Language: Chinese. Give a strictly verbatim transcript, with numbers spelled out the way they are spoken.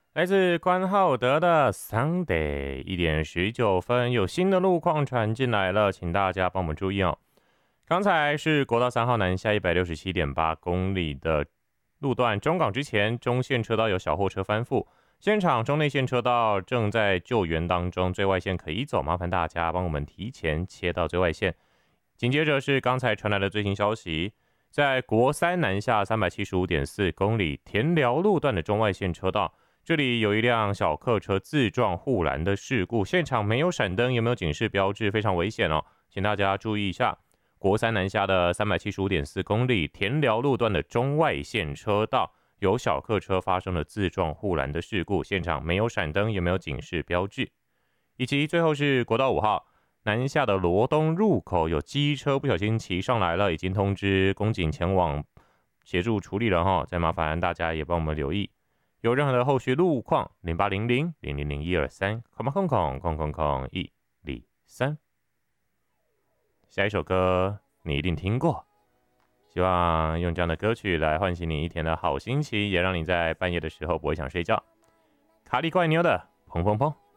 来自关浩德的 Sunday， 一点十九分，有新的路况传进来了，请大家帮我们注意哦。刚才是国道三号南下一百六十七点八公里的路段，中港之前中线车道有小货车翻覆，现场中内线车道正在救援当中，最外线可以走，麻烦大家帮我们提前切到最外线。紧接着是刚才传来的最新消息，在国三南下三百七十五点四公里田寮路段的中外线车道，这里有一辆小客车自撞护栏的事故，现场没有闪灯，也没有警示标志，非常危险哦，请大家注意一下。国三南下的三百七十五点四公里田寮路段的中外线车道，有小客车发生了自撞护栏的事故，现场没有闪灯，也没有警示标志。以及最后是国道五号南下的罗东入口，有机车不小心骑上来了，已经通知公警前往协助处理了哈，再麻烦大家也帮我们留意。有任何的后续路况，零八零零零零零一二三，空空空空空空一零三。下一首歌你一定听过，希望用这样的歌曲来唤醒你一天的好心情，也让你在半夜的时候不会想睡觉。卡里怪妞的砰砰砰。